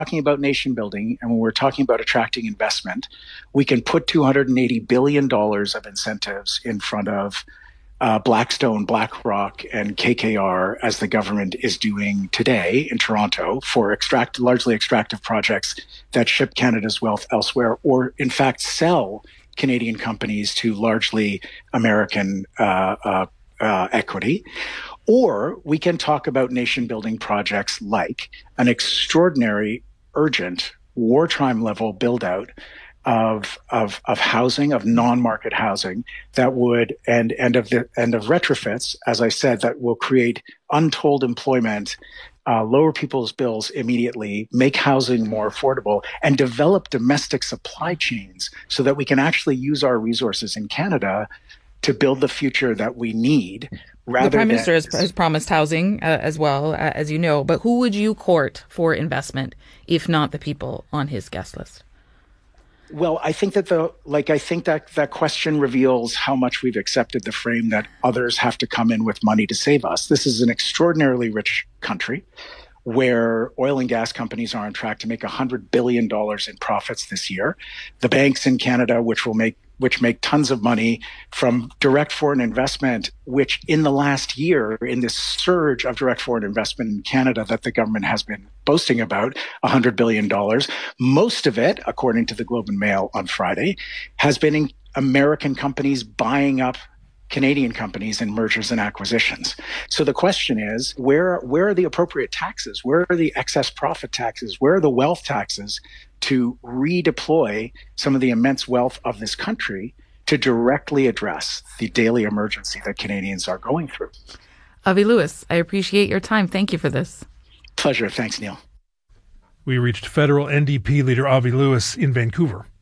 talking about nation building and when we're talking about attracting investment, we can put $280 billion of incentives in front of Blackstone, BlackRock, and KKR, as the government is doing today in Toronto for largely extractive projects that ship Canada's wealth elsewhere, or in fact sell Canadian companies to largely American equity. Or we can talk about nation building projects like an extraordinary, urgent, wartime level build out of housing, of non-market housing that would, and of retrofits, as I said, that will create untold employment, lower people's bills immediately, make housing more affordable, and develop domestic supply chains so that we can actually use our resources in Canada to build the future that we need. The Prime Minister has promised housing as well, as you know, but who would you court for investment if not the people on his guest list? Well, I think that that question reveals how much we've accepted the frame that others have to come in with money to save us. This is an extraordinarily rich country where oil and gas companies are on track to make $100 billion in profits this year. The banks in Canada, which make tons of money from direct foreign investment, which in the last year, in this surge of direct foreign investment in Canada that the government has been boasting about, $100 billion, most of it, according to the Globe and Mail on Friday, has been in American companies buying up Canadian companies in mergers and acquisitions. So the question is, where are the appropriate taxes? Where are the excess profit taxes? Where are the wealth taxes to redeploy some of the immense wealth of this country to directly address the daily emergency that Canadians are going through? Avi Lewis, I appreciate your time. Thank you for this. Pleasure. Thanks, Neil. We reached federal NDP leader Avi Lewis in Vancouver.